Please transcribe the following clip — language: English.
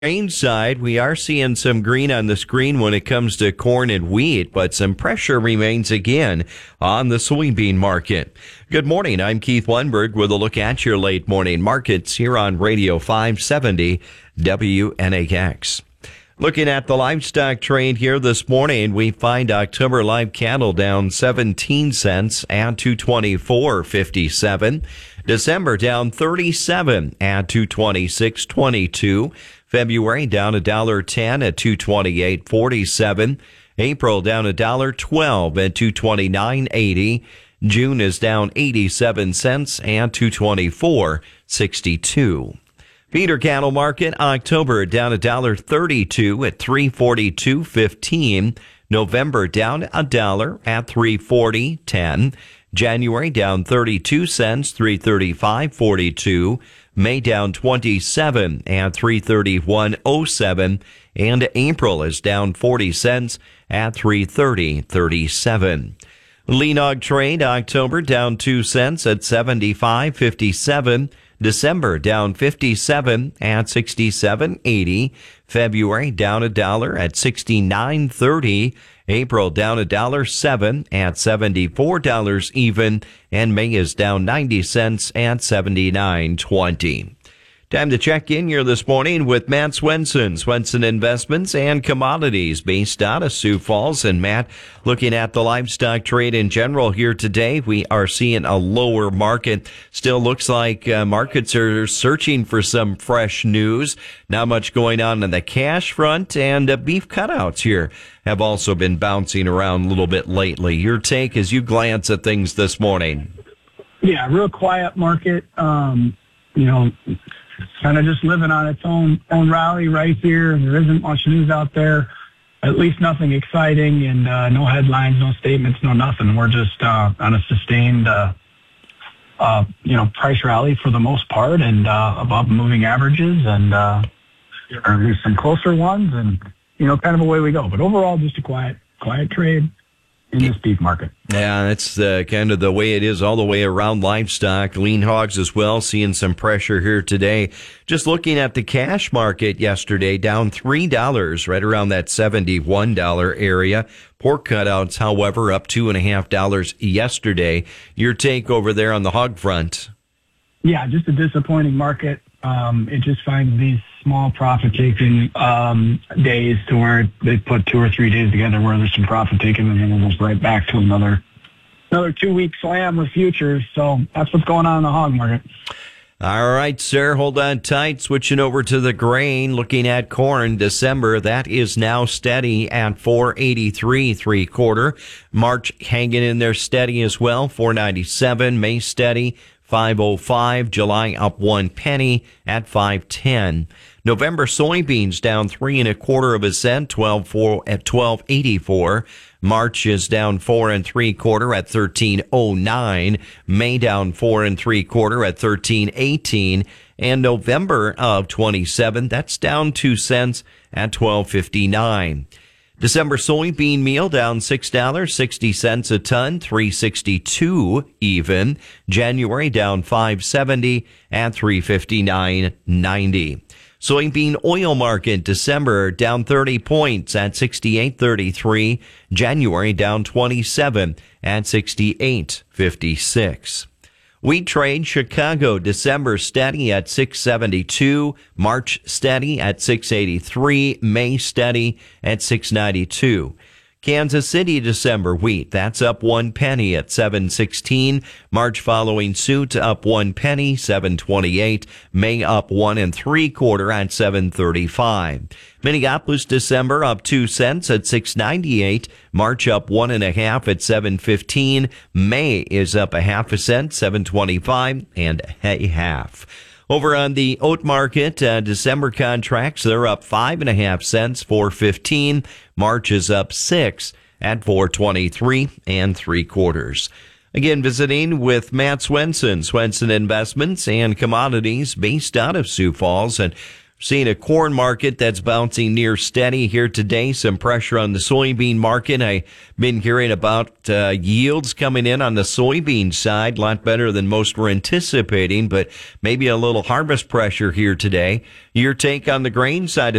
grain side, we are seeing some green on the screen when it comes to corn and wheat, but some pressure remains again on the soybean market. Good morning. I'm Keith Lundberg with a look at your late morning markets here on Radio 570 WNAX. Looking at the livestock trade here this morning, we find October live cattle down 17 cents at 224.57. December down 37 at 226.22. February down $1.10 at 228.47. April down $1.12 at 229.80. June is down 87 cents at 224.62. Feeder cattle market, October down $1.32 at 342.15. November down $1 at 340.10. January down 32 cents, 335.42. May down 27 at 331.07. And April is down 40 cents at 330.37. Lean hog trade, October down 2 cents at 75.57. December down 57 at 67.80. February down $1 at 69.30. April down $1.07 at $74 even. And May is down 90 cents at 79.20. Time to check in here this morning with Matt Swenson, Swenson Investments and Commodities based out of Sioux Falls. And Matt, looking at the livestock trade in general here today, we are seeing a lower market. Still looks like markets are searching for some fresh news. Not much going on the cash front, and beef cutouts here have also been bouncing around a little bit lately. Your take as you glance at things this morning? Yeah, real quiet market. Kind of just living on its own rally right here. There isn't much news out there, at least nothing exciting, and no headlines, no statements, no nothing. We're just on a sustained, price rally for the most part, and above moving averages, and or at least some closer ones, and kind of away we go. But overall, just a quiet trade in this beef market. Yeah, that's kind of the way it is all the way around livestock. Lean hogs as well, seeing some pressure here today. Just looking at the cash market yesterday, down $3, right around that $71 area. Pork cutouts, however, up $2.50 yesterday. Your take over there on the hog front? Yeah, just a disappointing market. It just finds these small profit-taking days to where they put 2 or 3 days together where there's some profit-taking, and then it goes right back to another 2-week slam with futures. So that's what's going on in the hog market. All right, sir, hold on tight. Switching over to the grain, looking at corn, December, that is now steady at 483 3/4. March hanging in there steady as well, 497. May steady, 505. July up 1 penny at 510. November soybeans down 3 1/4 cent, 12.4 at 12.84. March is down 4 3/4 at 13.09. May down 4 3/4 at 13.18. And November of 27, that's down 2 cents at 12.59. December soybean meal down $6.60 a ton, 362 even. January down 570 at 359.90. Soybean oil market, December down 30 points at 68.33. January down 27 at 68.56. Wheat trade, Chicago, December steady at 672. March steady at 683. May steady at 692. Kansas City, December wheat, that's up 1 penny at 716. March following suit, up 1 penny, 728. May up 1 3/4 at 735. Minneapolis, December up 2 cents at 698. March up 1 1/2 at 715. May is up 1/2 cent, 725 and a half. Over on the oat market, December contracts, they're up 5 1/2 cents, 4.15. March is up 6 at 4.23 3/4. Again, visiting with Matt Swenson, Swenson Investments and Commodities based out of Sioux Falls. And Seeing a corn market that's bouncing near steady here today. Some pressure on the soybean market. I've been hearing about yields coming in on the soybean side. A lot better than most were anticipating, but maybe a little harvest pressure here today. Your take on the grain side of